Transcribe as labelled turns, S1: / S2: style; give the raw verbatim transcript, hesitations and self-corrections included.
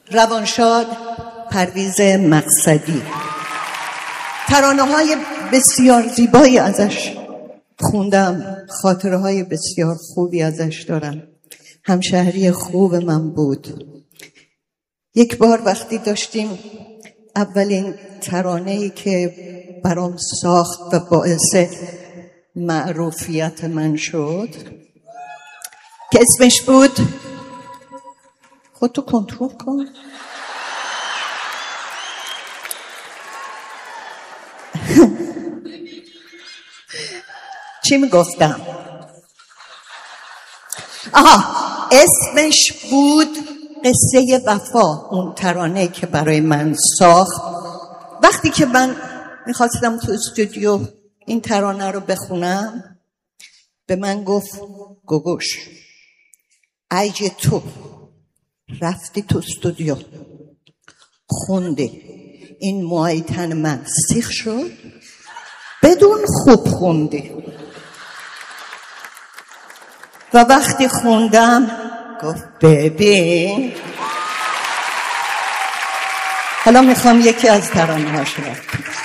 S1: روانشاد پرویز مقصدی. ترانه های بسیار زیبایی ازش خوندم، خاطره های بسیار خوبی ازش دارم. همشهری خوب من بود. یک بار وقتی داشتیم اولین ترانه‌ای که برام ساخت و باعث معروفیت من شد که اسمش بود، خودتو کنترل کن، چی میگفتم؟ آها، اسمش بود قصه وفا. اون ترانه که برای من ساخت. وقتی که من میخواستم تو استودیو این ترانه رو بخونم، به من گفت گوگوش ایج تو رفتی تو استودیو خوندی، این موهای تن من سیخ شد، بدون خوب خوندی. و وقتی خوندم گفت ببین. حالا میخوام یکی از ترانه‌هاش رو